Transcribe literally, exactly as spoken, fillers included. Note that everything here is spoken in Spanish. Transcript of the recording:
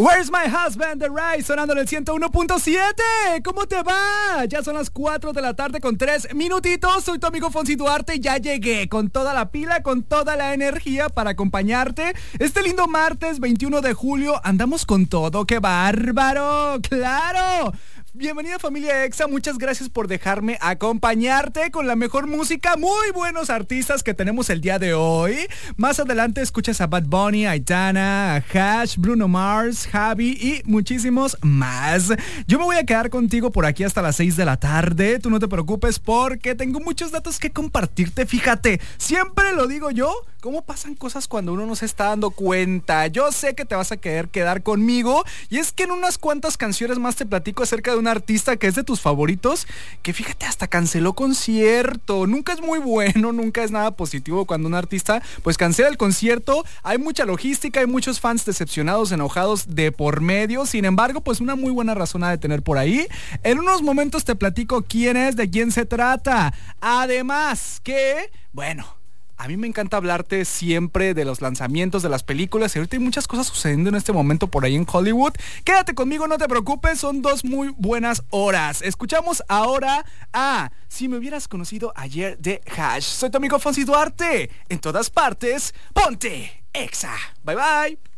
Where's My Husband, The Rise, sonando en el ciento uno punto siete. ¿Cómo te va? Ya son las cuatro de la tarde con tres minutitos. Soy tu amigo Fonsi Duarte. Ya llegué con toda la pila, con toda la energía para acompañarte. Este lindo martes veintiuno de julio. Andamos con todo. ¡Qué bárbaro! ¡Claro! Bienvenida familia Exa, muchas gracias por dejarme acompañarte con la mejor música, muy buenos artistas que tenemos el día de hoy. Más adelante escuchas a Bad Bunny, Aitana, a Hash, Bruno Mars, Javi y muchísimos más. Yo me voy a quedar contigo por aquí hasta las seis de la tarde, tú no te preocupes porque tengo muchos datos que compartirte. Fíjate, siempre lo digo yo, cómo pasan cosas cuando uno no se está dando cuenta. Yo sé que te vas a querer quedar conmigo y es que en unas cuantas canciones más te platico acerca de un artista que es de tus favoritos, que fíjate hasta canceló concierto. Nunca es muy bueno, nunca es nada positivo cuando un artista pues cancela el concierto. Hay mucha logística, hay muchos fans decepcionados, enojados de por medio. Sin embargo, pues una muy buena razón a de tener por ahí. En unos momentos te platico quién es, de quién se trata. Además que, bueno, a mí me encanta hablarte siempre de los lanzamientos de las películas y ahorita hay muchas cosas sucediendo en este momento por ahí en Hollywood. Quédate conmigo, no te preocupes, son dos muy buenas horas. Escuchamos ahora a Si me hubieras conocido ayer de Hash. Soy tu amigo Fonsi Duarte. En todas partes, ponte Exa. Bye bye.